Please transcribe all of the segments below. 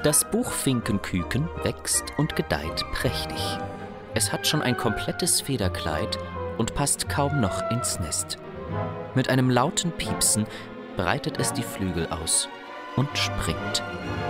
Das Buchfinkenküken wächst und gedeiht prächtig. Es hat schon ein komplettes Federkleid und passt kaum noch ins Nest. Mit einem lauten Piepsen breitet es die Flügel aus und springt.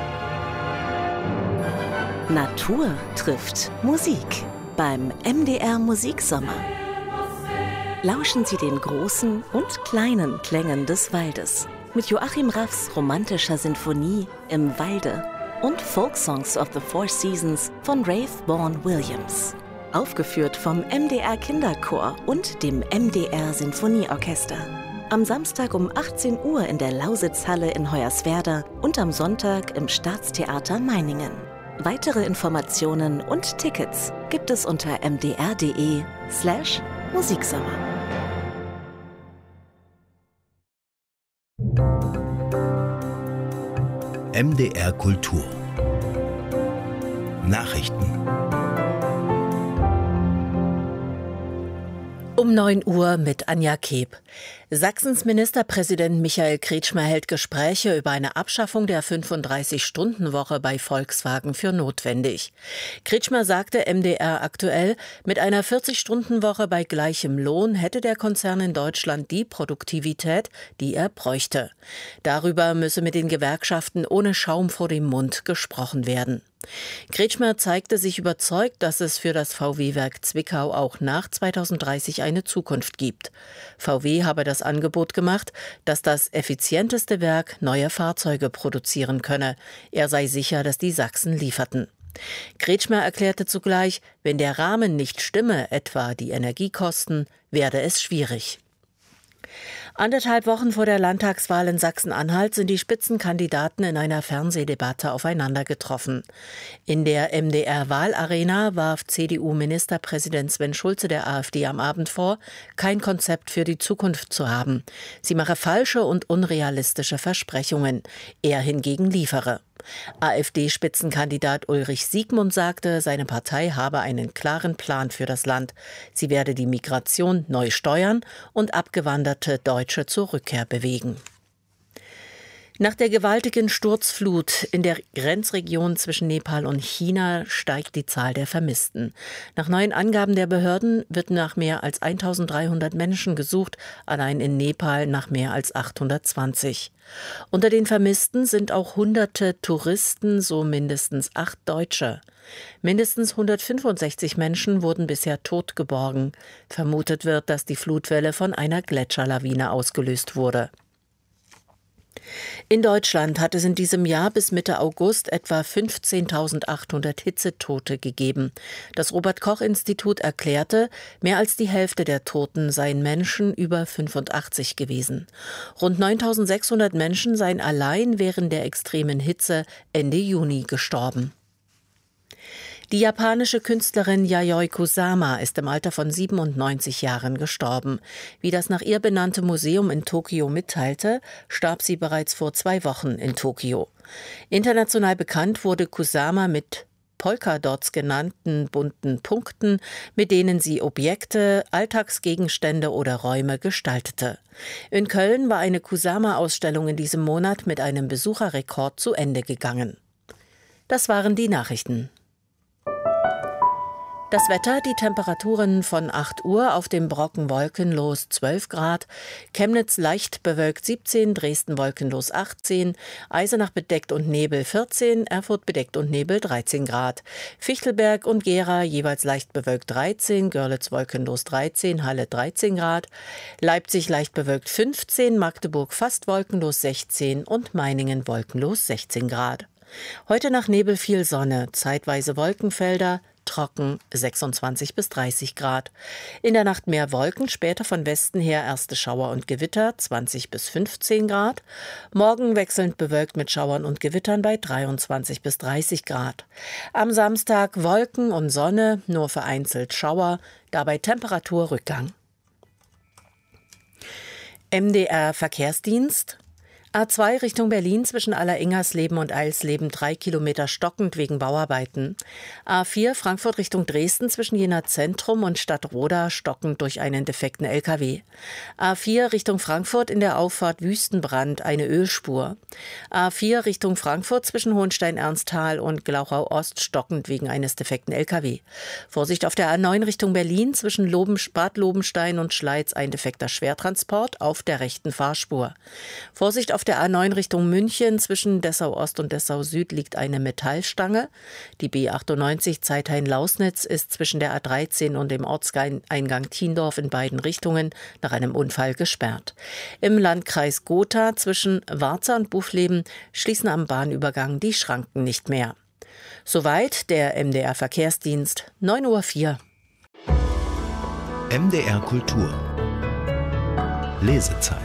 Natur trifft Musik beim MDR Musiksommer. Lauschen Sie den großen und kleinen Klängen des Waldes mit Joachim Raffs romantischer Sinfonie Im Walde und Folksongs of the Four Seasons von Rafe Vaughan Williams. Aufgeführt vom MDR Kinderchor und dem MDR Sinfonieorchester. Am Samstag um 18 Uhr in der Lausitzhalle in Hoyerswerda und am Sonntag im Staatstheater Meiningen. Weitere Informationen und Tickets gibt es unter mdr.de/Musiksommer. MDR Kultur Nachrichten. Um 9 Uhr mit Anja Keeb. Sachsens Ministerpräsident Michael Kretschmer hält Gespräche über eine Abschaffung der 35-Stunden-Woche bei Volkswagen für notwendig. Kretschmer sagte MDR aktuell, mit einer 40-Stunden-Woche bei gleichem Lohn hätte der Konzern in Deutschland die Produktivität, die er bräuchte. Darüber müsse mit den Gewerkschaften ohne Schaum vor dem Mund gesprochen werden. Kretschmer zeigte sich überzeugt, dass es für das VW-Werk Zwickau auch nach 2030 eine Zukunft gibt. VW habe das Angebot gemacht, dass das effizienteste Werk neue Fahrzeuge produzieren könne. Er sei sicher, dass die Sachsen lieferten. Kretschmer erklärte zugleich, wenn der Rahmen nicht stimme, etwa die Energiekosten, werde es schwierig. 1,5 Wochen vor der Landtagswahl in Sachsen-Anhalt sind die Spitzenkandidaten in einer Fernsehdebatte aufeinander getroffen. In der MDR-Wahlarena warf CDU-Ministerpräsident Sven Schulze der AfD am Abend vor, kein Konzept für die Zukunft zu haben. Sie mache falsche und unrealistische Versprechungen. Er hingegen liefere. AfD-Spitzenkandidat Ulrich Siegmund sagte, seine Partei habe einen klaren Plan für das Land. Sie werde die Migration neu steuern und abgewanderte Deutsche zur Rückkehr bewegen. Nach der gewaltigen Sturzflut in der Grenzregion zwischen Nepal und China steigt die Zahl der Vermissten. Nach neuen Angaben der Behörden wird nach mehr als 1300 Menschen gesucht, allein in Nepal nach mehr als 820. Unter den Vermissten sind auch hunderte Touristen, so mindestens 8 Deutsche. Mindestens 165 Menschen wurden bisher tot geborgen. Vermutet wird, dass die Flutwelle von einer Gletscherlawine ausgelöst wurde. In Deutschland hat es in diesem Jahr bis Mitte August etwa 15.800 Hitzetote gegeben. Das Robert-Koch-Institut erklärte, mehr als die Hälfte der Toten seien Menschen über 85 gewesen. Rund 9.600 Menschen seien allein während der extremen Hitze Ende Juni gestorben. Die japanische Künstlerin Yayoi Kusama ist im Alter von 97 Jahren gestorben. Wie das nach ihr benannte Museum in Tokio mitteilte, starb sie bereits vor 2 Wochen in Tokio. International bekannt wurde Kusama mit Polkadots genannten bunten Punkten, mit denen sie Objekte, Alltagsgegenstände oder Räume gestaltete. In Köln war eine Kusama-Ausstellung in diesem Monat mit einem Besucherrekord zu Ende gegangen. Das waren die Nachrichten. Das Wetter, die Temperaturen von 8 Uhr auf dem Brocken wolkenlos 12 Grad, Chemnitz leicht bewölkt 17, Dresden wolkenlos 18, Eisenach bedeckt und Nebel 14, Erfurt bedeckt und Nebel 13 Grad, Fichtelberg und Gera jeweils leicht bewölkt 13, Görlitz wolkenlos 13, Halle 13 Grad, Leipzig leicht bewölkt 15, Magdeburg fast wolkenlos 16 und Meiningen wolkenlos 16 Grad. Heute nach Nebel viel Sonne, zeitweise Wolkenfelder, trocken 26 bis 30 Grad. In der Nacht mehr Wolken, später von Westen her erste Schauer und Gewitter 20 bis 15 Grad. Morgen wechselnd bewölkt mit Schauern und Gewittern bei 23 bis 30 Grad. Am Samstag Wolken und Sonne, nur vereinzelt Schauer, dabei Temperaturrückgang. MDR Verkehrsdienst. A2 Richtung Berlin zwischen Alleringersleben und Eilsleben 3 Kilometer stockend wegen Bauarbeiten. A4 Frankfurt Richtung Dresden zwischen Jena Zentrum und Stadtroda stockend durch einen defekten LKW. A4 Richtung Frankfurt in der Auffahrt Wüstenbrand eine Ölspur. A4 Richtung Frankfurt zwischen Hohenstein-Ernsthal und Glauchau Ost stockend wegen eines defekten LKW. Vorsicht auf der A9 Richtung Berlin zwischen Bad Lobenstein und Schleiz ein defekter Schwertransport auf der rechten Fahrspur. Vorsicht auf der A9 Richtung München zwischen Dessau Ost und Dessau Süd liegt eine Metallstange. Die B98 Zeithain-Lausnitz ist zwischen der A13 und dem Ortseingang Thiendorf in beiden Richtungen nach einem Unfall gesperrt. Im Landkreis Gotha zwischen Warza und Buffleben schließen am Bahnübergang die Schranken nicht mehr. Soweit der MDR Verkehrsdienst, 9:04 Uhr. MDR Kultur. Lesezeit.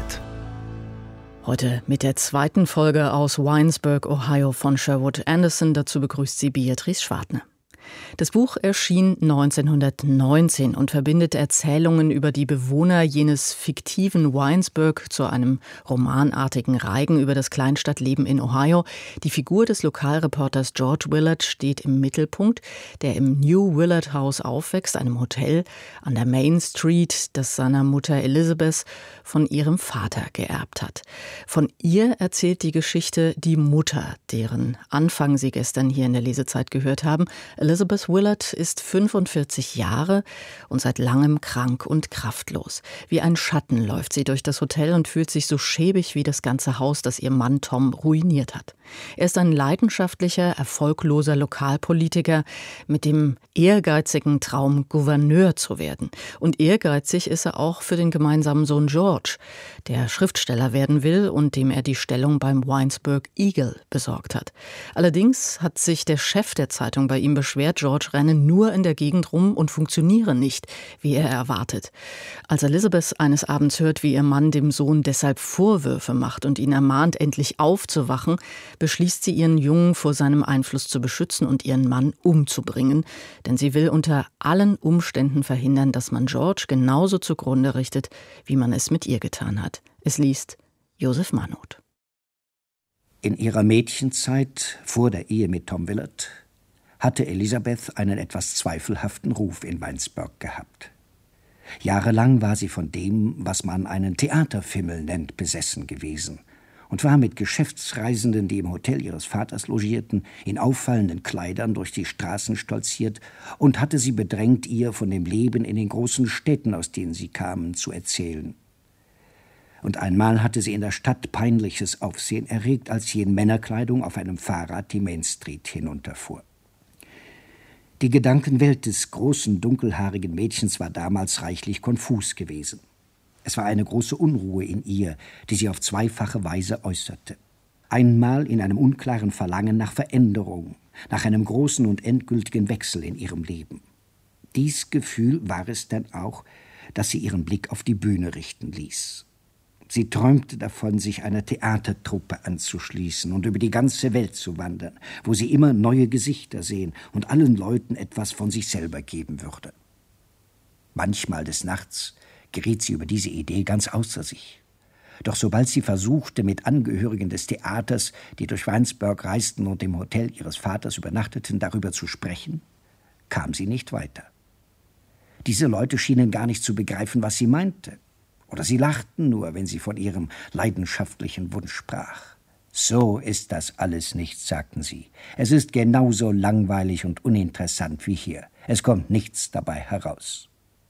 Heute mit der zweiten Folge aus Winesburg, Ohio von Sherwood Anderson. Dazu begrüßt sie Beatrice Schwartner. Das Buch erschien 1919 und verbindet Erzählungen über die Bewohner jenes fiktiven Winesburg zu einem romanartigen Reigen über das Kleinstadtleben in Ohio. Die Figur des Lokalreporters George Willard steht im Mittelpunkt, der im New Willard House aufwächst, einem Hotel an der Main Street, das seiner Mutter Elizabeth von ihrem Vater geerbt hat. Von ihr erzählt die Geschichte die Mutter, deren Anfang Sie gestern hier in der Lesezeit gehört haben. Elizabeth Willard ist 45 Jahre und seit langem krank und kraftlos. Wie ein Schatten läuft sie durch das Hotel und fühlt sich so schäbig wie das ganze Haus, das ihr Mann Tom ruiniert hat. Er ist ein leidenschaftlicher, erfolgloser Lokalpolitiker mit dem ehrgeizigen Traum, Gouverneur zu werden. Und ehrgeizig ist er auch für den gemeinsamen Sohn George, der Schriftsteller werden will und dem er die Stellung beim Winesburg Eagle besorgt hat. Allerdings hat sich der Chef der Zeitung bei ihm beschwert, George renne nur in der Gegend rum und funktioniere nicht, wie er erwartet. Als Elizabeth eines Abends hört, wie ihr Mann dem Sohn deshalb Vorwürfe macht und ihn ermahnt, endlich aufzuwachen, beschließt sie, ihren Jungen vor seinem Einfluss zu beschützen und ihren Mann umzubringen, denn sie will unter allen Umständen verhindern, dass man George genauso zugrunde richtet, wie man es mit ihr getan hat. Es liest Josef Mannot. In ihrer Mädchenzeit, vor der Ehe mit Tom Willard, hatte Elisabeth einen etwas zweifelhaften Ruf in Winesburg gehabt. Jahrelang war sie von dem, was man einen Theaterfimmel nennt, besessen gewesen und war mit Geschäftsreisenden, die im Hotel ihres Vaters logierten, in auffallenden Kleidern durch die Straßen stolziert und hatte sie bedrängt, ihr von dem Leben in den großen Städten, aus denen sie kamen, zu erzählen. Und einmal hatte sie in der Stadt peinliches Aufsehen erregt, als sie in Männerkleidung auf einem Fahrrad die Main Street hinunterfuhr. Die Gedankenwelt des großen, dunkelhaarigen Mädchens war damals reichlich konfus gewesen. Es war eine große Unruhe in ihr, die sie auf zweifache Weise äußerte. Einmal in einem unklaren Verlangen nach Veränderung, nach einem großen und endgültigen Wechsel in ihrem Leben. Dies Gefühl war es dann auch, das sie ihren Blick auf die Bühne richten ließ. Sie träumte davon, sich einer Theatertruppe anzuschließen und über die ganze Welt zu wandern, wo sie immer neue Gesichter sehen und allen Leuten etwas von sich selber geben würde. Manchmal des Nachts geriet sie über diese Idee ganz außer sich. Doch sobald sie versuchte, mit Angehörigen des Theaters, die durch Winesburg reisten und im Hotel ihres Vaters übernachteten, darüber zu sprechen, kam sie nicht weiter. Diese Leute schienen gar nicht zu begreifen, was sie meinte. Oder sie lachten nur, wenn sie von ihrem leidenschaftlichen Wunsch sprach. »So ist das alles nicht«, sagten sie. »Es ist genauso langweilig und uninteressant wie hier. Es kommt nichts dabei heraus.«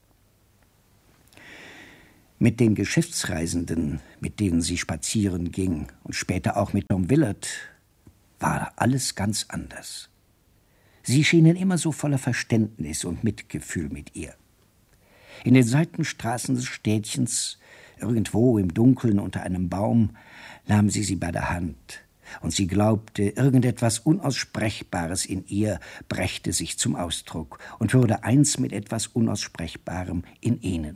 Mit den Geschäftsreisenden, mit denen sie spazieren ging, und später auch mit Tom Willard, war alles ganz anders. Sie schienen immer so voller Verständnis und Mitgefühl mit ihr. In den Seitenstraßen des Städtchens, irgendwo im Dunkeln unter einem Baum, nahm sie bei der Hand, und sie glaubte, irgendetwas Unaussprechbares in ihr brächte sich zum Ausdruck und würde eins mit etwas Unaussprechbarem in ihnen.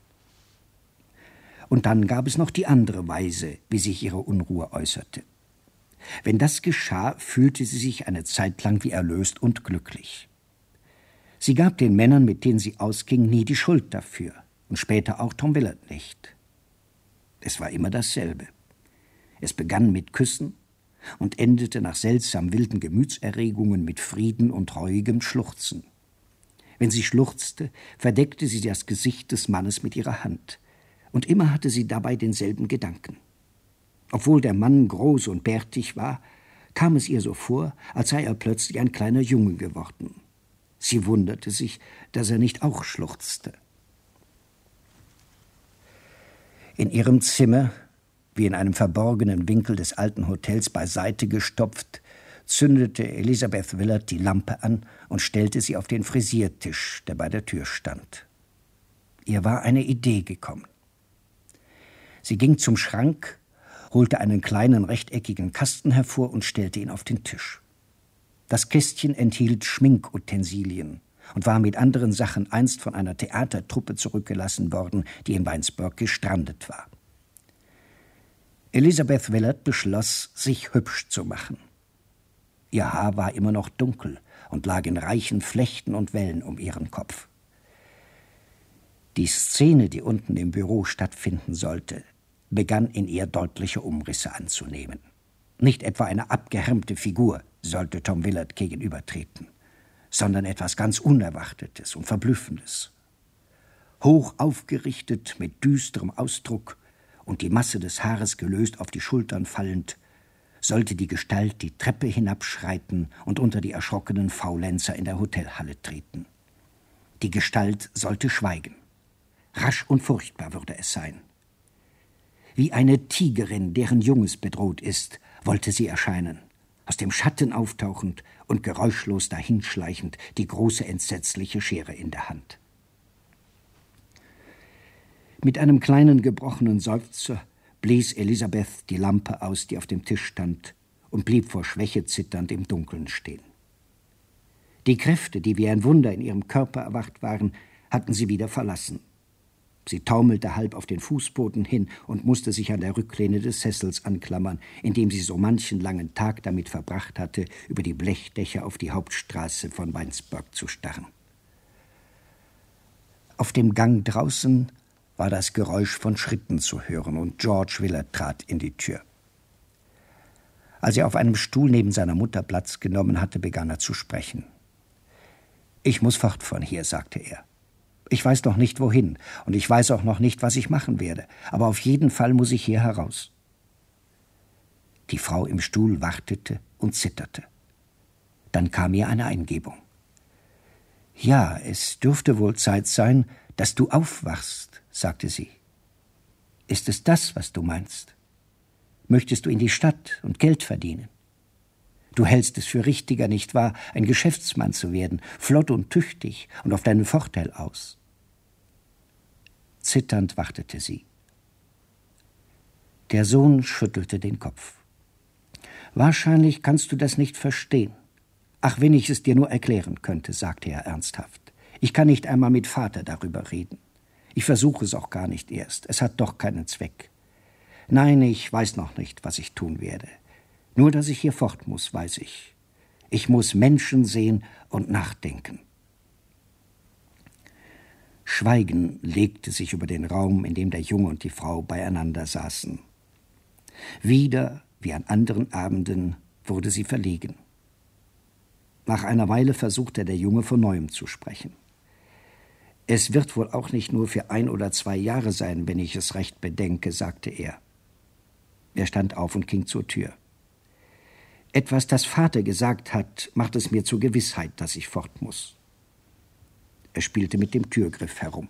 Und dann gab es noch die andere Weise, wie sich ihre Unruhe äußerte. Wenn das geschah, fühlte sie sich eine Zeit lang wie erlöst und glücklich. Sie gab den Männern, mit denen sie ausging, nie die Schuld dafür und später auch Tom Willard nicht. Es war immer dasselbe. Es begann mit Küssen und endete nach seltsam wilden Gemütserregungen mit Frieden und reuigem Schluchzen. Wenn sie schluchzte, verdeckte sie das Gesicht des Mannes mit ihrer Hand. Und immer hatte sie dabei denselben Gedanken. Obwohl der Mann groß und bärtig war, kam es ihr so vor, als sei er plötzlich ein kleiner Junge geworden. Sie wunderte sich, dass er nicht auch schluchzte. In ihrem Zimmer, wie in einem verborgenen Winkel des alten Hotels beiseite gestopft, zündete Elizabeth Willard die Lampe an und stellte sie auf den Frisiertisch, der bei der Tür stand. Ihr war eine Idee gekommen. Sie ging zum Schrank, holte einen kleinen rechteckigen Kasten hervor und stellte ihn auf den Tisch. Das Kästchen enthielt Schminkutensilien und war mit anderen Sachen einst von einer Theatertruppe zurückgelassen worden, die in Weinsberg gestrandet war. Elizabeth Willard beschloss, sich hübsch zu machen. Ihr Haar war immer noch dunkel und lag in reichen Flechten und Wellen um ihren Kopf. Die Szene, die unten im Büro stattfinden sollte, begann in ihr deutliche Umrisse anzunehmen. Nicht etwa eine abgehärmte Figur sollte Tom Willard gegenübertreten, sondern etwas ganz Unerwartetes und Verblüffendes. Hoch aufgerichtet, mit düsterem Ausdruck und die Masse des Haares gelöst auf die Schultern fallend, sollte die Gestalt die Treppe hinabschreiten und unter die erschrockenen Faulenzer in der Hotelhalle treten. Die Gestalt sollte schweigen. Rasch und furchtbar würde es sein. Wie eine Tigerin, deren Junges bedroht ist, wollte sie erscheinen, aus dem Schatten auftauchend und geräuschlos dahinschleichend, die große entsetzliche Schere in der Hand. Mit einem kleinen gebrochenen Seufzer blies Elizabeth die Lampe aus, die auf dem Tisch stand, und blieb vor Schwäche zitternd im Dunkeln stehen. Die Kräfte, die wie ein Wunder in ihrem Körper erwacht waren, hatten sie wieder verlassen. Sie taumelte halb auf den Fußboden hin und musste sich an der Rücklehne des Sessels anklammern, in dem sie so manchen langen Tag damit verbracht hatte, über die Blechdächer auf die Hauptstraße von Weinsberg zu starren. Auf dem Gang draußen war das Geräusch von Schritten zu hören, und George Willard trat in die Tür. Als er auf einem Stuhl neben seiner Mutter Platz genommen hatte, begann er zu sprechen. »Ich muss fort von hier«, sagte er. »Ich weiß noch nicht, wohin, und ich weiß auch noch nicht, was ich machen werde, aber auf jeden Fall muss ich hier heraus.« Die Frau im Stuhl wartete und zitterte. Dann kam ihr eine Eingebung. »Ja, es dürfte wohl Zeit sein, dass du aufwachst«, sagte sie. »Ist es das, was du meinst? Möchtest du in die Stadt und Geld verdienen? Du hältst es für richtiger, nicht wahr, ein Geschäftsmann zu werden, flott und tüchtig und auf deinen Vorteil aus.« Zitternd wartete sie. Der Sohn schüttelte den Kopf. »Wahrscheinlich kannst du das nicht verstehen. Ach, wenn ich es dir nur erklären könnte«, sagte er ernsthaft. »Ich kann nicht einmal mit Vater darüber reden. Ich versuche es auch gar nicht erst. Es hat doch keinen Zweck. Nein, ich weiß noch nicht, was ich tun werde. Nur, dass ich hier fort muss, weiß ich. Ich muss Menschen sehen und nachdenken.« Schweigen legte sich über den Raum, in dem der Junge und die Frau beieinander saßen. Wieder, wie an anderen Abenden, wurde sie verlegen. Nach einer Weile versuchte der Junge von Neuem zu sprechen. »Es wird wohl auch nicht nur für 1 oder 2 Jahre sein, wenn ich es recht bedenke«, sagte er. Er stand auf und ging zur Tür. »Etwas, das Vater gesagt hat, macht es mir zur Gewissheit, dass ich fort muss.« Er spielte mit dem Türgriff herum.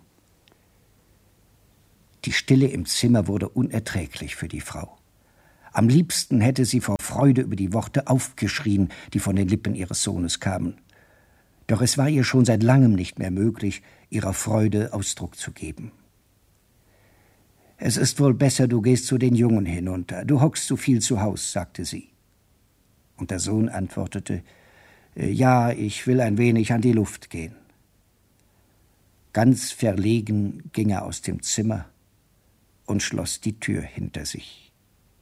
Die Stille im Zimmer wurde unerträglich für die Frau. Am liebsten hätte sie vor Freude über die Worte aufgeschrien, die von den Lippen ihres Sohnes kamen. Doch es war ihr schon seit langem nicht mehr möglich, ihrer Freude Ausdruck zu geben. »Es ist wohl besser, du gehst zu den Jungen hinunter. Du hockst zu viel zu Haus«, sagte sie. Und der Sohn antwortete, »Ja, ich will ein wenig an die Luft gehen.« Ganz verlegen ging er aus dem Zimmer und schloss die Tür hinter sich.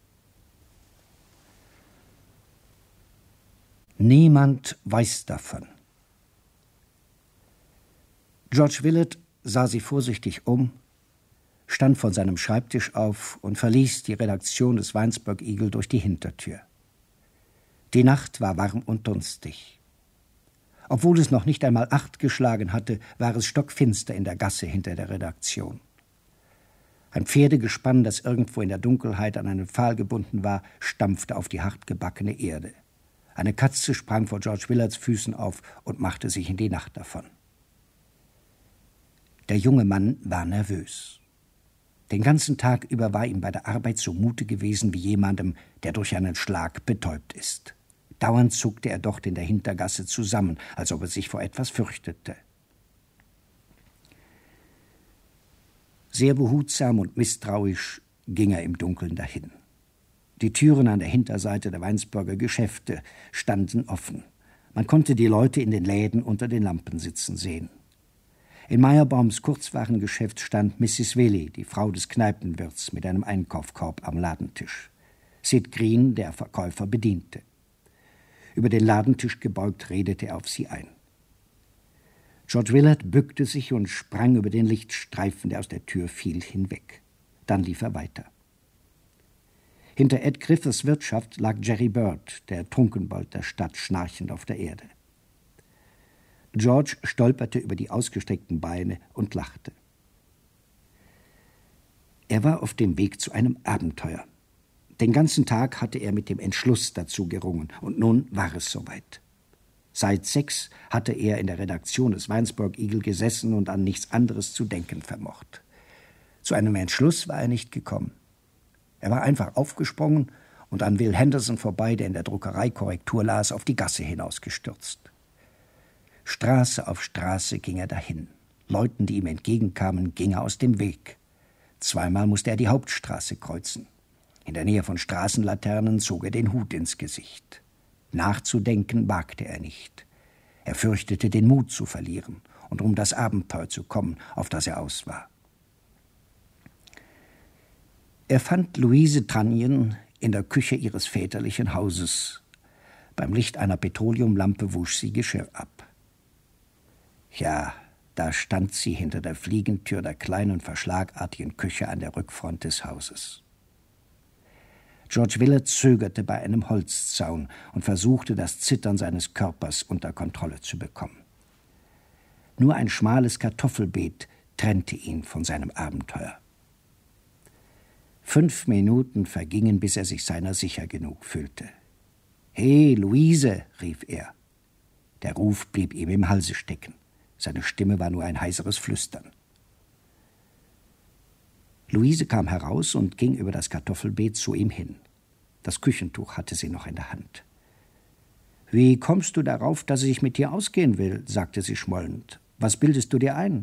Niemand weiß davon. George Willard sah sie vorsichtig um, stand von seinem Schreibtisch auf und verließ die Redaktion des Winesburg Eagle durch die Hintertür. Die Nacht war warm und dunstig. Obwohl es noch nicht einmal 8 geschlagen hatte, war es stockfinster in der Gasse hinter der Redaktion. Ein Pferdegespann, das irgendwo in der Dunkelheit an einen Pfahl gebunden war, stampfte auf die hartgebackene Erde. Eine Katze sprang vor George Willards Füßen auf und machte sich in die Nacht davon. Der junge Mann war nervös. Den ganzen Tag über war ihm bei der Arbeit zumute gewesen wie jemandem, der durch einen Schlag betäubt ist. Dauernd zuckte er dort in der Hintergasse zusammen, als ob er sich vor etwas fürchtete. Sehr behutsam und misstrauisch ging er im Dunkeln dahin. Die Türen an der Hinterseite der Winesburger Geschäfte standen offen. Man konnte die Leute in den Läden unter den Lampen sitzen sehen. In Meyerbaums Kurzwarengeschäft stand Mrs. Willy, die Frau des Kneipenwirts, mit einem Einkaufskorb am Ladentisch. Sid Green, der Verkäufer, bediente. Über den Ladentisch gebeugt redete er auf sie ein. George Willard bückte sich und sprang über den Lichtstreifen, der aus der Tür fiel, hinweg. Dann lief er weiter. Hinter Ed Griffiths Wirtschaft lag Jerry Bird, der Trunkenbold der Stadt, schnarchend auf der Erde. George stolperte über die ausgestreckten Beine und lachte. Er war auf dem Weg zu einem Abenteuer. Den ganzen Tag hatte er mit dem Entschluss dazu gerungen, und nun war es soweit. Seit 6 hatte er in der Redaktion des Winesburg Eagle gesessen und an nichts anderes zu denken vermocht. Zu einem Entschluss war er nicht gekommen. Er war einfach aufgesprungen und an Will Henderson vorbei, der in der Druckerei Korrektur las, auf die Gasse hinausgestürzt. Straße auf Straße ging er dahin. Leuten, die ihm entgegenkamen, ging er aus dem Weg. 2-mal musste er die Hauptstraße kreuzen. In der Nähe von Straßenlaternen zog er den Hut ins Gesicht. Nachzudenken wagte er nicht. Er fürchtete, den Mut zu verlieren und um das Abenteuer zu kommen, auf das er aus war. Er fand Louise Trunnion in der Küche ihres väterlichen Hauses. Beim Licht einer Petroleumlampe wusch sie Geschirr ab. Ja, da stand sie hinter der Fliegentür der kleinen, verschlagartigen Küche an der Rückfront des Hauses. George Willard zögerte bei einem Holzzaun und versuchte, das Zittern seines Körpers unter Kontrolle zu bekommen. Nur ein schmales Kartoffelbeet trennte ihn von seinem Abenteuer. 5 Minuten vergingen, bis er sich seiner sicher genug fühlte. »Hey, Luise«, rief er. Der Ruf blieb ihm im Halse stecken. Seine Stimme war nur ein heiseres Flüstern. Luise kam heraus und ging über das Kartoffelbeet zu ihm hin. Das Küchentuch hatte sie noch in der Hand. »Wie kommst du darauf, dass ich mit dir ausgehen will?« sagte sie schmollend. »Was bildest du dir ein?«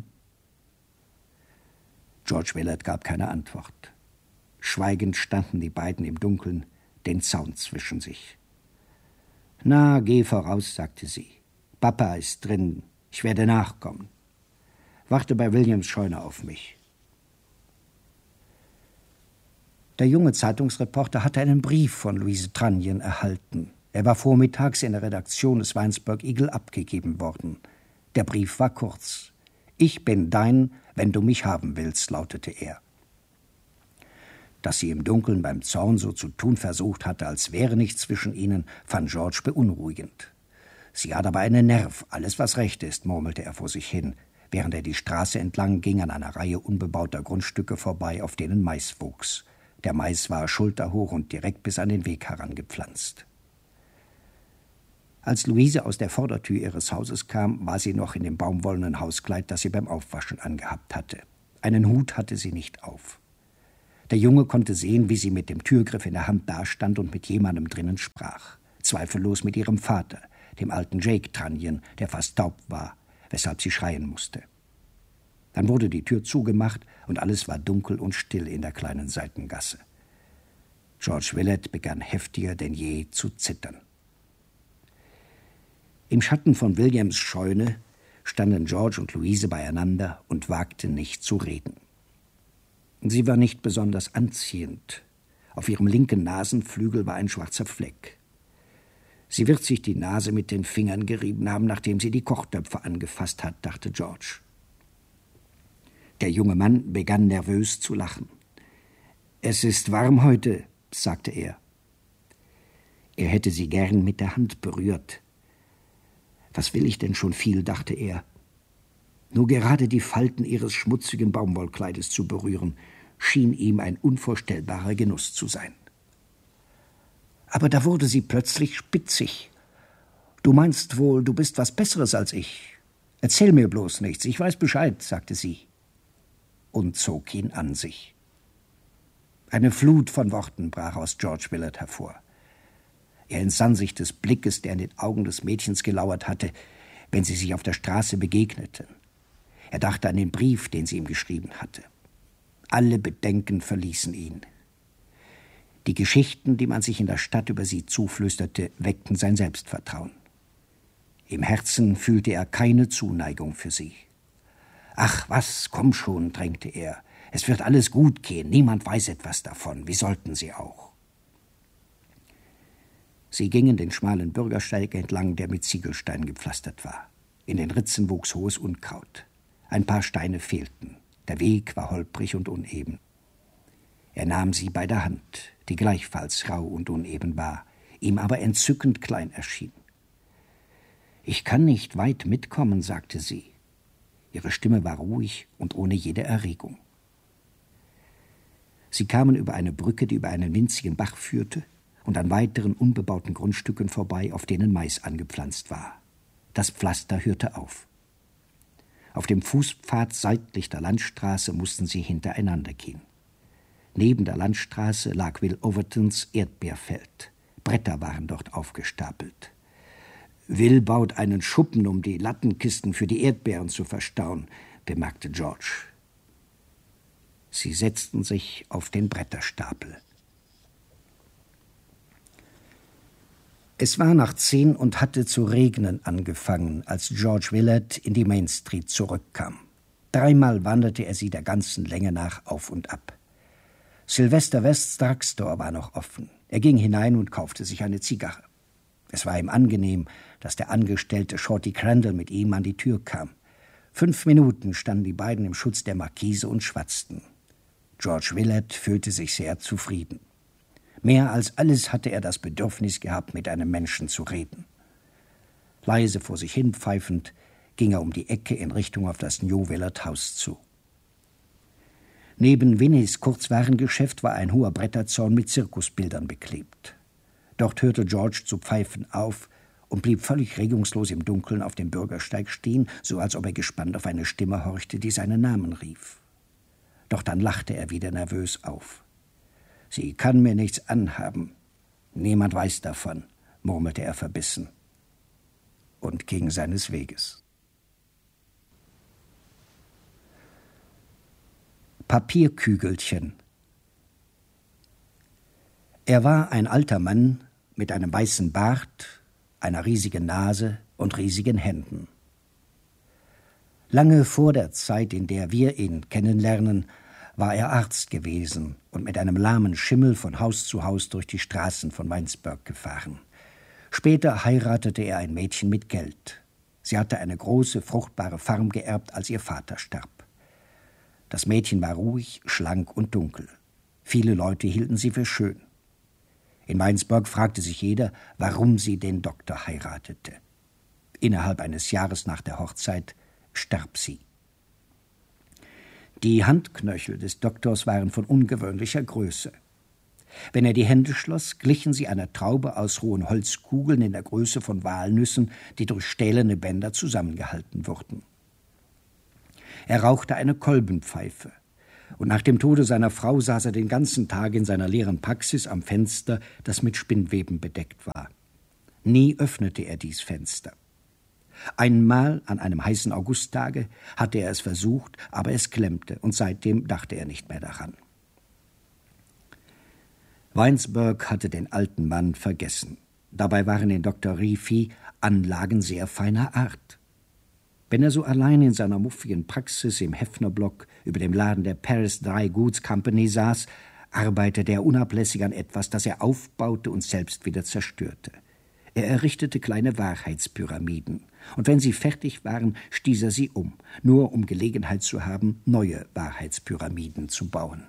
George Willard gab keine Antwort. Schweigend standen die beiden im Dunkeln, den Zaun zwischen sich. »Na, geh voraus«, sagte sie. »Papa ist drin. Ich werde nachkommen. Warte bei Williams Scheune auf mich.« Der junge Zeitungsreporter hatte einen Brief von Louise Trunnion erhalten. Er war vormittags in der Redaktion des Winesburg Eagle abgegeben worden. Der Brief war kurz. »Ich bin dein, wenn du mich haben willst«, lautete er. Dass sie im Dunkeln beim Zaun so zu tun versucht hatte, als wäre nichts zwischen ihnen, fand George beunruhigend. »Sie hat aber einen Nerv, alles was recht ist«, murmelte er vor sich hin, während er die Straße entlang ging, an einer Reihe unbebauter Grundstücke vorbei, auf denen Mais wuchs. Der Mais war schulterhoch und direkt bis an den Weg herangepflanzt. Als Luise aus der Vordertür ihres Hauses kam, war sie noch in dem baumwollenen Hauskleid, das sie beim Aufwaschen angehabt hatte. Einen Hut hatte sie nicht auf. Der Junge konnte sehen, wie sie mit dem Türgriff in der Hand dastand und mit jemandem drinnen sprach. Zweifellos mit ihrem Vater, dem alten Jake Trunnion, der fast taub war, weshalb sie schreien musste. Dann wurde die Tür zugemacht und alles war dunkel und still in der kleinen Seitengasse. George Willard begann heftiger denn je zu zittern. Im Schatten von Williams Scheune standen George und Louise beieinander und wagten nicht zu reden. Sie war nicht besonders anziehend. Auf ihrem linken Nasenflügel war ein schwarzer Fleck. Sie wird sich die Nase mit den Fingern gerieben haben, nachdem sie die Kochtöpfe angefasst hat, dachte George. Der junge Mann begann nervös zu lachen. »Es ist warm heute«, sagte er. Er hätte sie gern mit der Hand berührt. »Was will ich denn schon viel«, dachte er. Nur gerade die Falten ihres schmutzigen Baumwollkleides zu berühren, schien ihm ein unvorstellbarer Genuss zu sein. Aber da wurde sie plötzlich spitzig. »Du meinst wohl, du bist was Besseres als ich. Erzähl mir bloß nichts, ich weiß Bescheid«, sagte sie und zog ihn an sich. Eine Flut von Worten brach aus George Willard hervor. Er entsann sich des Blickes, der in den Augen des Mädchens gelauert hatte, wenn sie sich auf der Straße begegneten. Er dachte an den Brief, den sie ihm geschrieben hatte. Alle Bedenken verließen ihn. Die Geschichten, die man sich in der Stadt über sie zuflüsterte, weckten sein Selbstvertrauen. Im Herzen fühlte er keine Zuneigung für sie. »Ach was, komm schon«, drängte er. »Es wird alles gut gehen, niemand weiß etwas davon. Wie sollten sie auch?« Sie gingen den schmalen Bürgersteig entlang, der mit Ziegelsteinen gepflastert war. In den Ritzen wuchs hohes Unkraut. Ein paar Steine fehlten. Der Weg war holprig und uneben. Er nahm sie bei der Hand, die gleichfalls rau und uneben war, ihm aber entzückend klein erschien. »Ich kann nicht weit mitkommen«, sagte sie. Ihre Stimme war ruhig und ohne jede Erregung. Sie kamen über eine Brücke, die über einen winzigen Bach führte, und an weiteren unbebauten Grundstücken vorbei, auf denen Mais angepflanzt war. Das Pflaster hörte auf. Auf dem Fußpfad seitlich der Landstraße mussten sie hintereinander gehen. Neben der Landstraße lag Will Overtons Erdbeerfeld. Bretter waren dort aufgestapelt. »Will baut einen Schuppen, um die Lattenkisten für die Erdbeeren zu verstauen«, bemerkte George. Sie setzten sich auf den Bretterstapel. Es war nach 10 und hatte zu regnen angefangen, als George Willard in die Main Street zurückkam. 3-mal wanderte er sie der ganzen Länge nach auf und ab. Sylvester Wests Drugstore war noch offen. Er ging hinein und kaufte sich eine Zigarre. Es war ihm angenehm, dass der Angestellte Shorty Crandall mit ihm an die Tür kam. 5 Minuten standen die beiden im Schutz der Markise und schwatzten. George Willard fühlte sich sehr zufrieden. Mehr als alles hatte er das Bedürfnis gehabt, mit einem Menschen zu reden. Leise vor sich hin pfeifend ging er um die Ecke in Richtung auf das New Willard House zu. Neben Winnies Kurzwarengeschäft war ein hoher Bretterzaun mit Zirkusbildern beklebt. Dort hörte George zu pfeifen auf und blieb völlig regungslos im Dunkeln auf dem Bürgersteig stehen, so als ob er gespannt auf eine Stimme horchte, die seinen Namen rief. Doch dann lachte er wieder nervös auf. »Sie kann mir nichts anhaben. Niemand weiß davon«, murmelte er verbissen und ging seines Weges. Papierkügelchen. Er war ein alter Mann mit einem weißen Bart, einer riesigen Nase und riesigen Händen. Lange vor der Zeit, in der wir ihn kennenlernen, war er Arzt gewesen und mit einem lahmen Schimmel von Haus zu Haus durch die Straßen von Winesburg gefahren. Später heiratete er ein Mädchen mit Geld. Sie hatte eine große, fruchtbare Farm geerbt, als ihr Vater starb. Das Mädchen war ruhig, schlank und dunkel. Viele Leute hielten sie für schön. In Winesburg fragte sich jeder, warum sie den Doktor heiratete. Innerhalb eines Jahres nach der Hochzeit starb sie. Die Handknöchel des Doktors waren von ungewöhnlicher Größe. Wenn er die Hände schloss, glichen sie einer Traube aus rohen Holzkugeln in der Größe von Walnüssen, die durch stählerne Bänder zusammengehalten wurden. Er rauchte eine Kolbenpfeife, und nach dem Tode seiner Frau saß er den ganzen Tag in seiner leeren Praxis am Fenster, das mit Spinnweben bedeckt war. Nie öffnete er dies Fenster. Einmal an einem heißen Augusttage hatte er es versucht, aber es klemmte, und seitdem dachte er nicht mehr daran. Winesburg hatte den alten Mann vergessen. Dabei waren in Dr. Riefi Anlagen sehr feiner Art. Wenn er so allein in seiner muffigen Praxis im Heffnerblock über dem Laden der Paris Dry Goods Company saß, arbeitete er unablässig an etwas, das er aufbaute und selbst wieder zerstörte. Er errichtete kleine Wahrheitspyramiden, und wenn sie fertig waren, stieß er sie um, nur um Gelegenheit zu haben, neue Wahrheitspyramiden zu bauen.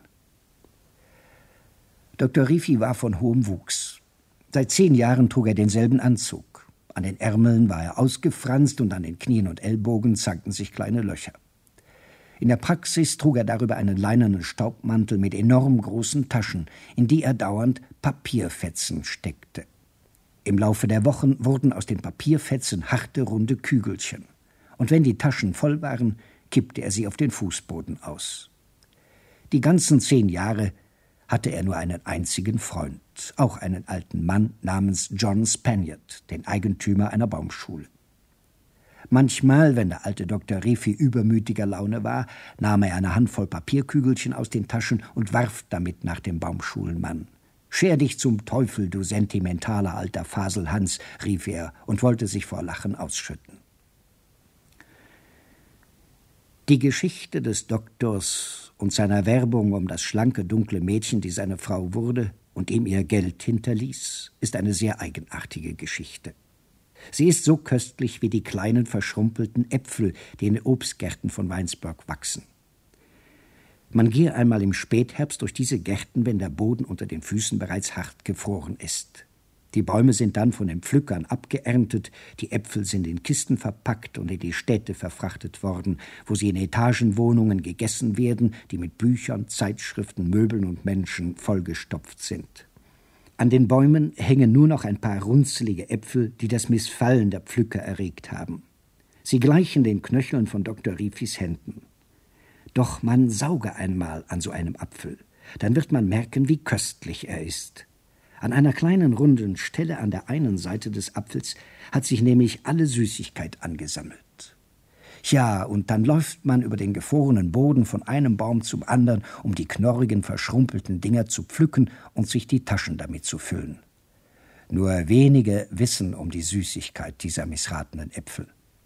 Dr. Riffi war von hohem Wuchs. Seit 10 Jahren trug er denselben Anzug. An den Ärmeln war er ausgefranst und an den Knien und Ellbogen zeigten sich kleine Löcher. In der Praxis trug er darüber einen leinenen Staubmantel mit enorm großen Taschen, in die er dauernd Papierfetzen steckte. Im Laufe der Wochen wurden aus den Papierfetzen harte, runde Kügelchen. Und wenn die Taschen voll waren, kippte er sie auf den Fußboden aus. Die ganzen 10 Jahre hatte er nur einen einzigen Freund, auch einen alten Mann namens John Spaniard, den Eigentümer einer Baumschule. Manchmal, wenn der alte Dr. Riffi übermütiger Laune war, nahm er eine Handvoll Papierkügelchen aus den Taschen und warf damit nach dem Baumschulenmann. »Scher dich zum Teufel, du sentimentaler alter Faselhans«, rief er und wollte sich vor Lachen ausschütten. Die Geschichte des Doktors und seiner Werbung um das schlanke, dunkle Mädchen, die seine Frau wurde und ihm ihr Geld hinterließ, ist eine sehr eigenartige Geschichte. Sie ist so köstlich wie die kleinen, verschrumpelten Äpfel, die in den Obstgärten von Weinsberg wachsen. Man gehe einmal im Spätherbst durch diese Gärten, wenn der Boden unter den Füßen bereits hart gefroren ist. Die Bäume sind dann von den Pflückern abgeerntet, die Äpfel sind in Kisten verpackt und in die Städte verfrachtet worden, wo sie in Etagenwohnungen gegessen werden, die mit Büchern, Zeitschriften, Möbeln und Menschen vollgestopft sind. An den Bäumen hängen nur noch ein paar runzelige Äpfel, die das Missfallen der Pflücker erregt haben. Sie gleichen den Knöcheln von Dr. Riffis Händen. Doch man sauge einmal an so einem Apfel, dann wird man merken, wie köstlich er ist. An einer kleinen runden Stelle an der einen Seite des Apfels hat sich nämlich alle Süßigkeit angesammelt. Ja, und dann läuft man über den gefrorenen Boden von einem Baum zum anderen, um die knorrigen, verschrumpelten Dinger zu pflücken und sich die Taschen damit zu füllen. Nur wenige wissen um die Süßigkeit dieser missratenen Äpfel.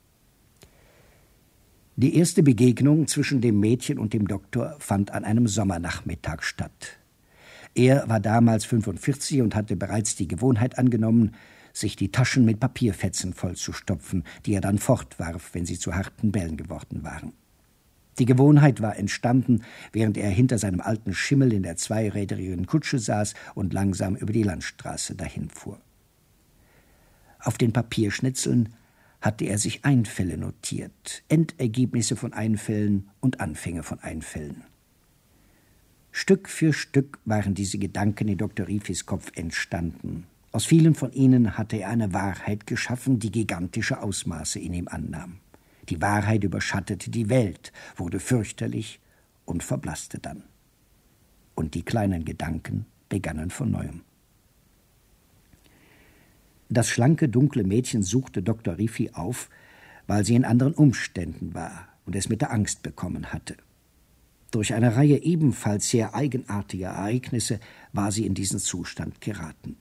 Die erste Begegnung zwischen dem Mädchen und dem Doktor fand an einem Sommernachmittag statt. Er war damals 45 und hatte bereits die Gewohnheit angenommen, sich die Taschen mit Papierfetzen vollzustopfen, die er dann fortwarf, wenn sie zu harten Bällen geworden waren. Die Gewohnheit war entstanden, während er hinter seinem alten Schimmel in der zweirädrigen Kutsche saß und langsam über die Landstraße dahinfuhr. Auf den Papierschnitzeln hatte er sich Einfälle notiert, Endergebnisse von Einfällen und Anfänge von Einfällen. Stück für Stück waren diese Gedanken in Dr. Riffis Kopf entstanden. Aus vielen von ihnen hatte er eine Wahrheit geschaffen, die gigantische Ausmaße in ihm annahm. Die Wahrheit überschattete die Welt, wurde fürchterlich und verblasste dann. Und die kleinen Gedanken begannen von neuem. Das schlanke, dunkle Mädchen suchte Dr. Riffi auf, weil sie in anderen Umständen war und es mit der Angst bekommen hatte. Durch eine Reihe ebenfalls sehr eigenartiger Ereignisse war sie in diesen Zustand geraten.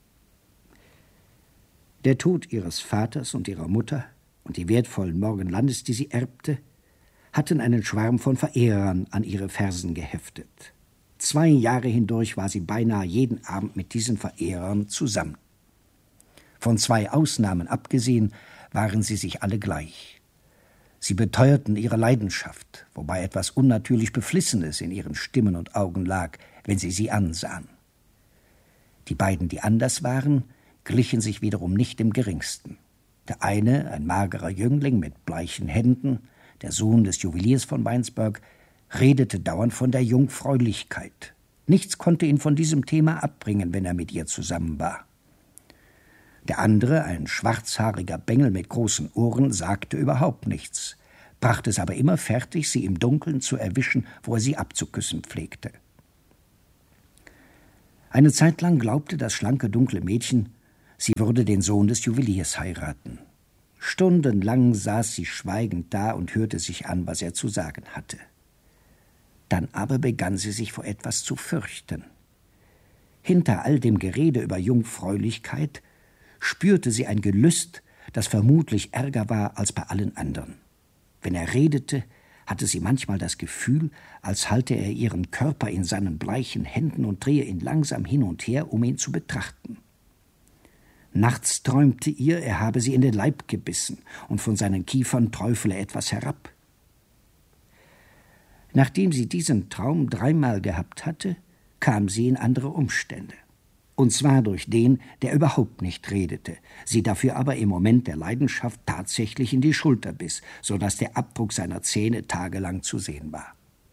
Der Tod ihres Vaters und ihrer Mutter und die wertvollen Morgenlandes, die sie erbte, hatten einen Schwarm von Verehrern an ihre Fersen geheftet. 2 Jahre hindurch war sie beinahe jeden Abend mit diesen Verehrern zusammen. Von 2 Ausnahmen abgesehen, waren sie sich alle gleich. Sie beteuerten ihre Leidenschaft, wobei etwas unnatürlich Beflissenes in ihren Stimmen und Augen lag, wenn sie ansahen. Die beiden, die anders waren, glichen sich wiederum nicht im geringsten. Der eine, ein magerer Jüngling mit bleichen Händen, der Sohn des Juweliers von Weinsberg, redete dauernd von der Jungfräulichkeit. Nichts konnte ihn von diesem Thema abbringen, wenn er mit ihr zusammen war. Der andere, ein schwarzhaariger Bengel mit großen Ohren, sagte überhaupt nichts, brachte es aber immer fertig, sie im Dunkeln zu erwischen, wo er sie abzuküssen pflegte. Eine Zeit lang glaubte das schlanke, dunkle Mädchen, sie würde den Sohn des Juweliers heiraten. Stundenlang saß sie schweigend da und hörte sich an, was er zu sagen hatte. Dann aber begann sie sich vor etwas zu fürchten. Hinter all dem Gerede über Jungfräulichkeit spürte sie ein Gelüst, das vermutlich ärger war als bei allen anderen. Wenn er redete, hatte sie manchmal das Gefühl, als halte er ihren Körper in seinen bleichen Händen und drehe ihn langsam hin und her, um ihn zu betrachten. Nachts träumte ihr, er habe sie in den Leib gebissen und von seinen Kiefern träufele etwas herab. Nachdem sie diesen Traum 3-mal gehabt hatte, kam sie in andere Umstände. Und zwar durch den, der überhaupt nicht redete, sie dafür aber im Moment der Leidenschaft tatsächlich in die Schulter biss, so dass der Abdruck seiner Zähne tagelang zu sehen war.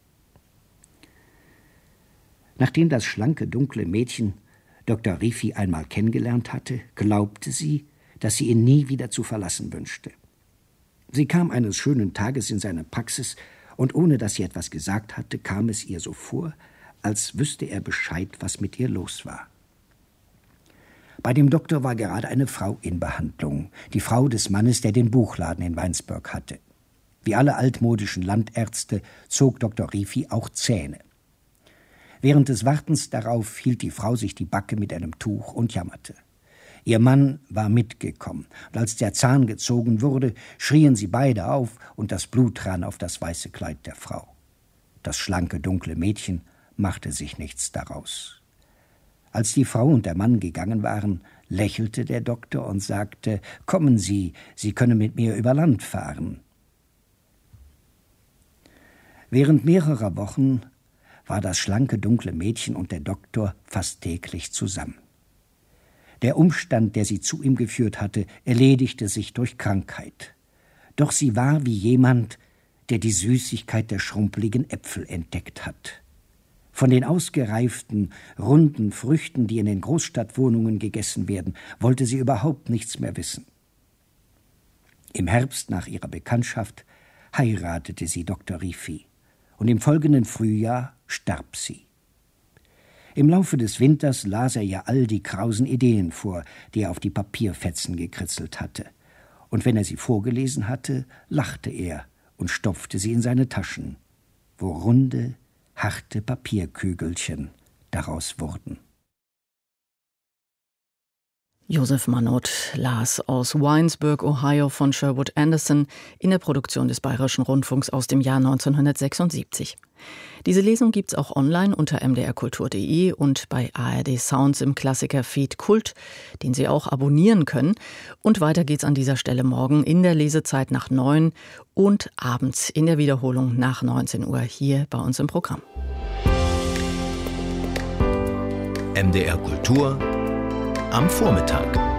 Nachdem das schlanke, dunkle Mädchen Dr. Riffi einmal kennengelernt hatte, glaubte sie, dass sie ihn nie wieder zu verlassen wünschte. Sie kam eines schönen Tages in seine Praxis, und ohne dass sie etwas gesagt hatte, kam es ihr so vor, als wüsste er Bescheid, was mit ihr los war. Bei dem Doktor war gerade eine Frau in Behandlung, die Frau des Mannes, der den Buchladen in Weinsberg hatte. Wie alle altmodischen Landärzte zog Dr. Riffi auch Zähne. Während des Wartens darauf hielt die Frau sich die Backe mit einem Tuch und jammerte. Ihr Mann war mitgekommen, und als der Zahn gezogen wurde, schrien sie beide auf, und das Blut rann auf das weiße Kleid der Frau. Das schlanke, dunkle Mädchen machte sich nichts daraus. Als die Frau und der Mann gegangen waren, lächelte der Doktor und sagte: »Kommen Sie, Sie können mit mir über Land fahren.« Während mehrerer Wochen war das schlanke, dunkle Mädchen und der Doktor fast täglich zusammen. Der Umstand, der sie zu ihm geführt hatte, erledigte sich durch Krankheit. Doch sie war wie jemand, der die Süßigkeit der schrumpeligen Äpfel entdeckt hat. Von den ausgereiften, runden Früchten, die in den Großstadtwohnungen gegessen werden, wollte sie überhaupt nichts mehr wissen. Im Herbst nach ihrer Bekanntschaft heiratete sie Dr. Riffi, und im folgenden Frühjahr starb sie. Im Laufe des Winters las er ihr all die krausen Ideen vor, die er auf die Papierfetzen gekritzelt hatte. Und wenn er sie vorgelesen hatte, lachte er und stopfte sie in seine Taschen, wo runde, harte Papierkügelchen daraus wurden. Josef Mannot las aus Winesburg, Ohio von Sherwood Anderson in der Produktion des Bayerischen Rundfunks aus dem Jahr 1976. Diese Lesung gibt's auch online unter mdrkultur.de und bei ARD Sounds im Klassiker-Feed Kult, den Sie auch abonnieren können. Und weiter geht's an dieser Stelle morgen in der Lesezeit nach 9 und abends in der Wiederholung nach 19 Uhr hier bei uns im Programm. MDR Kultur am Vormittag.